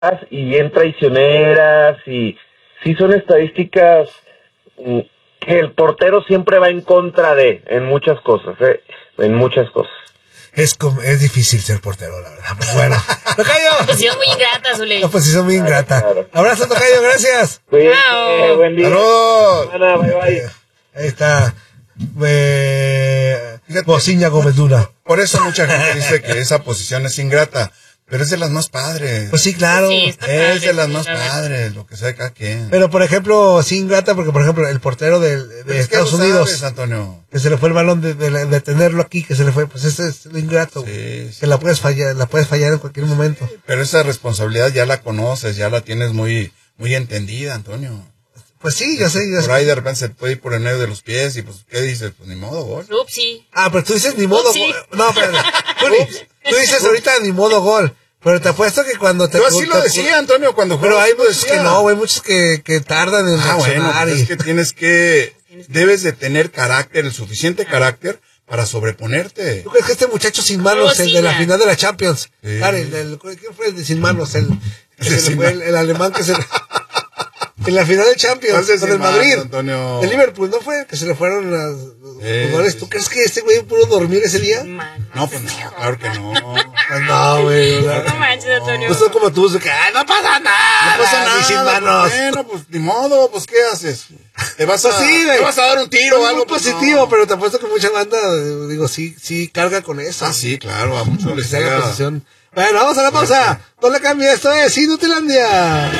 y bien traicioneras, y sí son estadísticas que el portero siempre va en contra de, en muchas cosas. Es difícil ser portero, la verdad. Pues bueno. ¡Tocayo! Posición muy ingrata, Zule. Una posición muy ingrata. Claro. Abrazo, Tocayo, gracias. Chao. Buen día. ¡Saludos! Bye, bye. Ahí está. Bociña Gómez Luna. Por eso mucha gente dice que esa posición es ingrata, pero es de las más padres. Pues sí, claro. Sí, está Es padre, de las sí, más la verdad. padres, lo que sabe cada quien. Pero, por ejemplo, sí ingrata porque, por ejemplo, el portero de Pero es que Estados lo Unidos, sabes, Antonio. que se le fue el balón de tenerlo aquí, que se le fue, pues ese es lo ingrato. Sí, sí. Que la puedes fallar en cualquier momento. Pero esa responsabilidad ya la conoces, ya la tienes muy, muy entendida, Antonio. Pues sí, yo sé. Por ahí de repente se puede ir por el medio de los pies y pues, ¿qué dices? Pues ni modo, gol. Upsi. Ah, pero tú dices ni modo Sí. gol. No, pero tú dices ahorita ni modo gol. Pero te apuesto que cuando te... Yo así lo decía, Antonio, cuando Pero jugaba, hay así lo muchos decía. que no, hay muchos que tardan en Ah, bueno, reaccionar pues y... es que debes de tener carácter, el suficiente carácter para sobreponerte. ¿Tú crees que este muchacho sin manos, el de la Rosina. final de la Champions? Sí. Claro, ¿quién fue el de sin manos? El Sin el alemán que se... En la final de Champions, ¿Cuál es con sin el Madrid. manos, Antonio? El Liverpool, ¿no fue? Que se le fueron los jugadores. ¿Tú sí. crees que este güey pudo dormir ese día? Man. No, pues no, claro que no. Pues no, güey. No manches, Antonio. Pues son como tú, de que, no pasa nada. No pasa ni sin nada. manos. Bueno, pues ni modo, pues ¿qué haces? ¿Te vas a, Pues sí, güey. te vas a dar un tiro o Es algo? muy Pues positivo, no. pero te apuesto que mucha banda, digo, sí carga con eso. Ah, sí, claro, a muchos Que les se haga pega. posición. Bueno, vamos a la pausa. No le cambie, esto es Inutilandia.